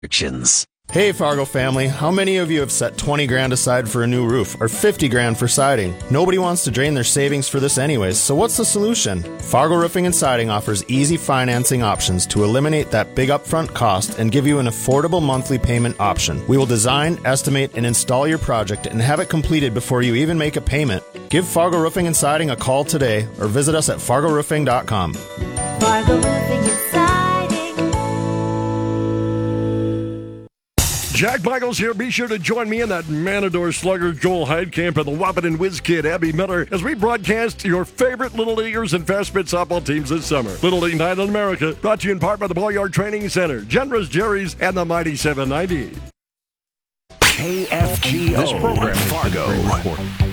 restrictions. Hey Fargo family, how many of you have set 20 grand aside for a new roof or 50 grand for siding? Nobody wants to drain their savings for this anyways, so what's the solution? Fargo Roofing and Siding offers easy financing options to eliminate that big upfront cost and give you an affordable monthly payment option. We will design, estimate, and install your project and have it completed before you even make a payment. Give Fargo Roofing and Siding a call today or visit us at fargoroofing.com. Fargo Roofing and Siding. Jack Michaels here. Be sure to join me and that Matador slugger Joel Heidkamp and the Wahpeton Whiz Kid Abby Miller as we broadcast your favorite Little Leaguers and Fast Spit softball teams this summer. Little League Night in America, brought to you in part by the Boyard Training Center, Generous Jerry's, and the Mighty 790. KFGO. This program, Fargo.